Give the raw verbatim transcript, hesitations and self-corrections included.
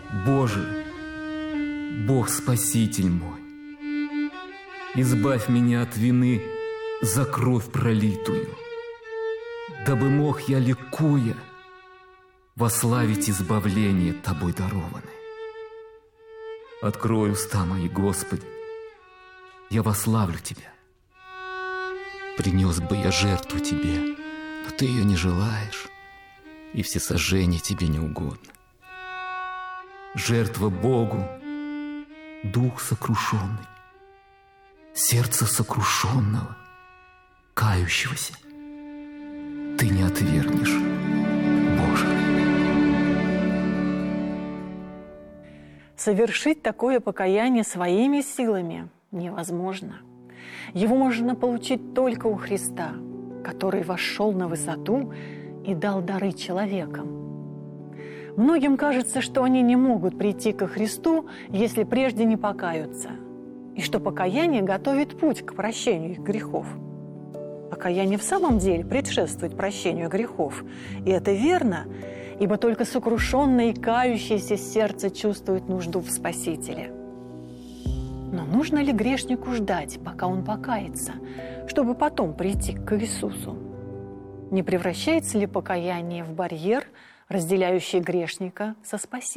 Боже, Бог Спаситель мой, избавь меня от вины за кровь пролитую, дабы мог я, ликуя, вославить избавление Тобой дарованное. Открой уста мои, Господи, я вославлю Тебя. Принес бы я жертву Тебе, но Ты ее не желаешь, и всесожжение Тебе не угодно. Жертва Богу — дух сокрушенный, сердце сокрушенного, кающегося. Ты не отвергнешь, Боже. Совершить такое покаяние своими силами невозможно. Его можно получить только у Христа, который вошел на высоту и дал дары человекам. Многим кажется, что они не могут прийти ко Христу, если прежде не покаются, и что покаяние готовит путь к прощению их грехов. Покаяние в самом деле предшествует прощению грехов, и это верно, ибо только сокрушенное и кающееся сердце чувствует нужду в Спасителе. Но нужно ли грешнику ждать, пока он покается, чтобы потом прийти к Иисусу? Не превращается ли покаяние в барьер, разделяющий грешника со Спасителем?